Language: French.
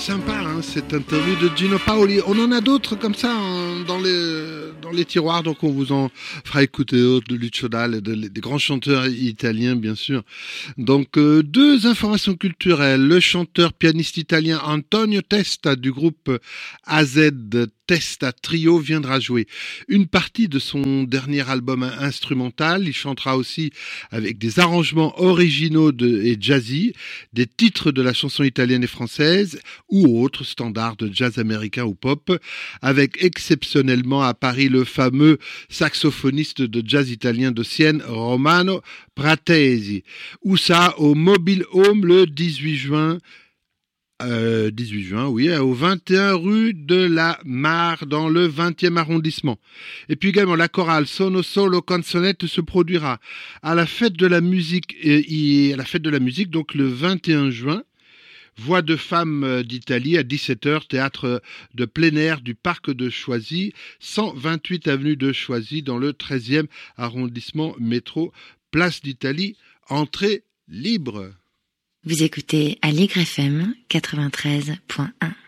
Sympa, hein, cette interview de Gino Paoli. On en a d'autres comme ça hein, dans les tiroirs, donc on vous en fera écouter d'autres de Lucio Dalla, des grands chanteurs italiens, bien sûr. Donc, deux informations culturelles. Le chanteur pianiste italien Antonio Testa du groupe AZ Testa Trio viendra jouer une partie de son dernier album instrumental. Il chantera aussi avec des arrangements originaux et jazzy, des titres de la chanson italienne et française ou autres standards de jazz américain ou pop, avec exceptionnellement à Paris le fameux saxophoniste de jazz italien de Sienne, Romano Pratesi. Ou ça, au Mobile Home le 18 juin, oui, au 21 rue de la Mare, dans le 20e arrondissement. Et puis également, la chorale Sono Solo Canzonette se produira à la fête de la musique, donc le 21 juin. Voix de femmes d'Italie à 17h, théâtre de plein air du parc de Choisy, 128 avenue de Choisy, dans le 13e arrondissement métro, place d'Italie, entrée libre. Vous écoutez Aligre FM 93.1.